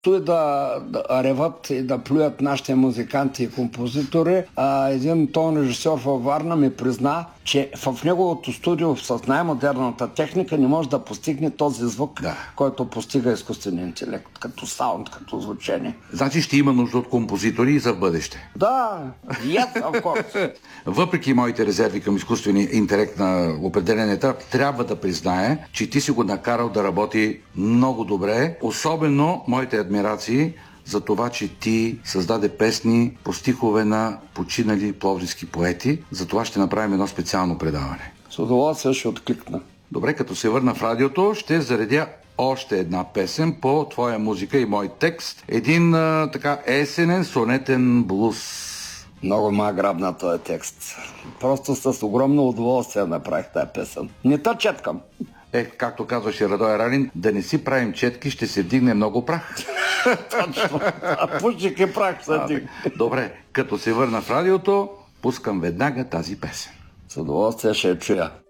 Да реват и да плюят нашите музиканти и композитори. Един тон режисьор във Варна ми призна, че в неговото студио с най-модерната техника не може да постигне този звук, който постига изкуственият интелект, като саунд, като звучение. Значи ще има нужда от композитори и за бъдеще. Да, yes, of course. Въпреки моите резерви към изкуствения интелект на определен етап, трябва да призная, че ти си го накарал да работи много добре. Особено моите адмирации за това, че ти създаде песни по стихове на починали пловдивски поети. За това ще направим едно специално предаване. С удоволствие ще откликна. Добре, като се върна в радиото, ще заредя още една песен по твоя музика и мой текст. Един така есенен сонетен блуз. Много ма грабна този текст. Просто с огромно удоволствие направих тази песен. Не те четкам. Както казваше Радой Ралин, да не си правим четки, ще се вдигне много прах. Точно. Пушек и прах се вдигне. Добре, като се върна в радиото, пускам веднага тази песен. С удоволствие ще я чуя.